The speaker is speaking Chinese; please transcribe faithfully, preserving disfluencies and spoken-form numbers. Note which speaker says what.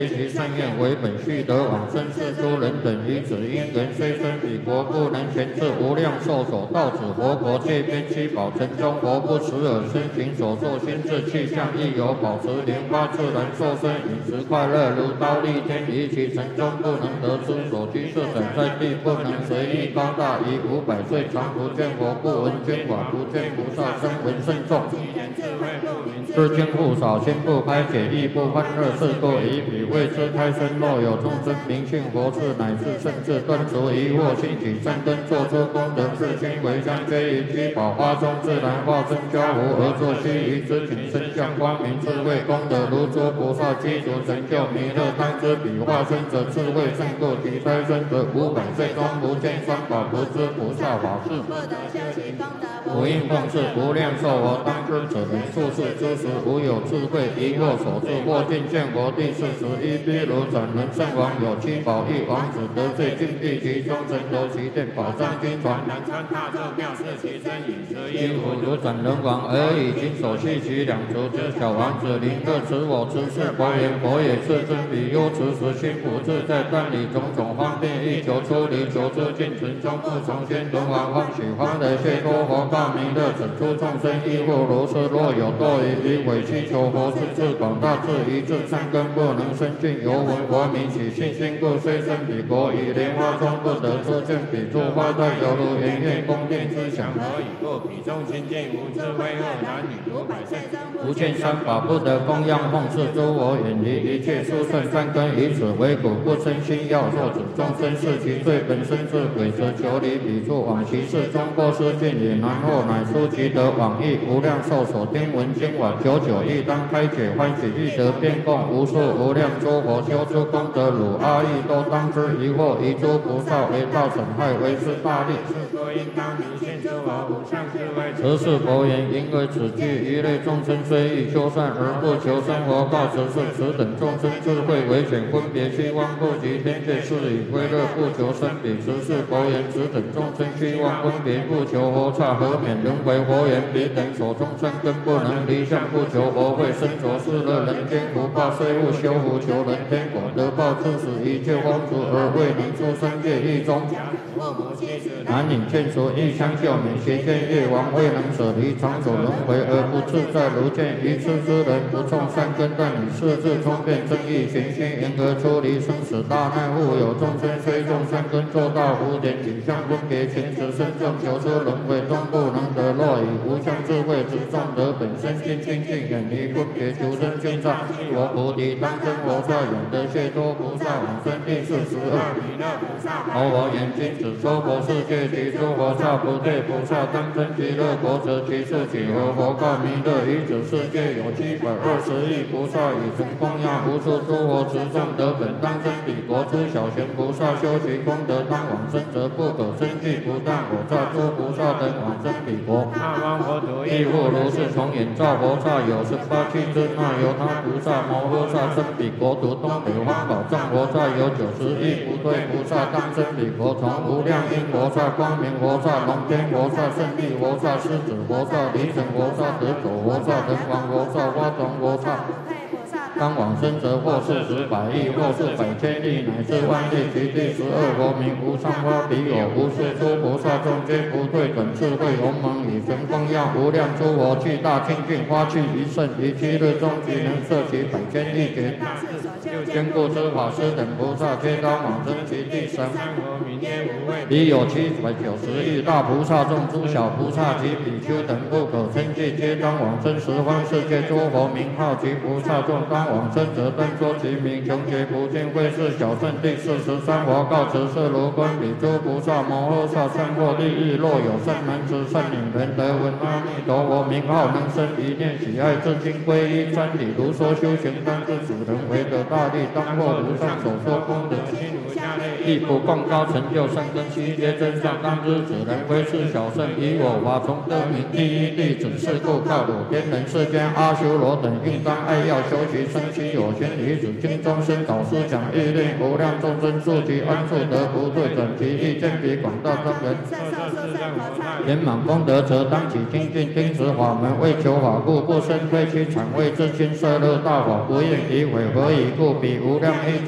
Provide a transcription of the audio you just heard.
Speaker 1: 其善愿为本须得往生是诸人等于此因缘虽生彼国不能全至无量寿所到此佛国界边七宝城中佛不持而身行所作心智气象亦有保持莲花自然受身饮食快乐如刀立天于其城中不能得知所居设展在地不能随意高大于五百岁常不见佛不闻捐法不见菩萨声闻甚众知经不少心不开解亦不欢乐是故以彼为之开身若有众生明信佛智乃至甚至断除疑惑兴起善根作出功德自心为香皆于居宝花中自然化身交互而作须臾之请身相光明智慧功德如诸菩萨积足成就弥勒当知彼化身者智慧胜过其胎身者五百岁中不见三宝不知菩萨法事无应奉事无量寿佛当知者人数世之时无有智慧疑惑所致或尽见佛第四十一譬如斩人圣王有七宝一王子得罪禁闭其中神头其殿宝藏金传南川大咒妙是其身饮食衣服如斩人王而已经所系其两足之小王子临各持我持是佛言佛也是真彼忧持时心不自在但以种种方便欲求出离求之尽存中不从先轮王欢喜欢的谢多佛告弥勒整出众生亦复如是若有多疑于委屈求佛是智广大智一智善根不能生尽由闻佛名起信心故虽生彼国以莲花中不得出见彼诸花带犹如圆月宫殿之祥何以故彼中清净无智慧恶男女五百岁无见三法不得供养奉事诸我远离一切殊胜善根以此为果不生心要作主众生是其罪本身是鬼则求离彼处往其事中过失尽也然后乃出其得往诣无量寿所听闻经晚久久亦当开解欢喜欲得遍供无数无量诸佛修诸功德汝阿逸都当知疑惑一诸菩萨为道损害为是大利是佛应当明现诸佛无上智慧此是佛言因为此句一类众生虽欲修善而不求生活告此是此等众生智慧为显分别虚妄不及天界是以归乐不求生彼此是佛言此等众生虚妄分别不求佛刹何免人为佛言彼等所中善根不能离相不求佛慧身着是乐人间福报虽勿修福求人天果得报致使一切风俗而未能出三界狱中难引见所欲相救免邪见业王未能舍离常所轮回而不自在如见愚痴之人不冲善根但以四智聪辩正义行心因而出离生死大难复有众生虽种善根做到无点体相分别情执身正求出轮回终不能得若以无相智慧之众得本身心清净远离分别求生见上我菩提当生佛刹永得解脱菩萨往生第四十二弥勒菩萨佛我眼睛只说佛世界其诸佛刹不对菩萨当生极乐国者其数几何佛告弥勒于此世界有七百二十亿菩萨以成供养无数诸佛持众得本当生彼国诸小贤菩萨修其功德当往生则不可生计不但我刹诸菩萨等往生彼国那方佛土亦复如是从眼照佛刹有十八七之那由他菩萨摩诃萨生彼国土东北方宝藏佛刹有九十亿不对菩萨当生彼国从无量因佛刹光明佛刹龙天佛刹胜利佛刹狮子佛刹离尘佛刹得走佛刹人王佛刹花种佛刹当往生者或是十百亿或是百千亿乃至万亿其第十二佛名无上花彼有无数诸菩萨众皆不对等智慧鸿蒙以神供养无量诸佛具大清净花趣一圣于七日中即能摄其百千亿劫坚固之法师等菩萨皆当往生其第三佛名皆无畏彼有七百九十亿大菩萨众诸小菩萨及比丘等不可称计皆当往生十方世界诸佛名号及菩萨众当往生者但说其名穷劫不尽会是小圣第四十三佛告辞是如观彼诸菩萨摩诃萨善获利益若有善男子善女人得闻阿弥陀佛名号能生一念喜爱至今皈依真理如说修行当知主人为得大利当获如上所说功德心如下类亦不共高成就善根悉皆真相当知此人非是小圣以我法从得名第一弟子是故告汝天人世间阿修罗等应当爱要修习生其有情于此经中生导师讲欲令无量众生速其安处得不退转其意见比广大众人圆满功德则当起精进听持法门为求法故不生非其产为自心摄乐大法不应以毁何以故彼无量 A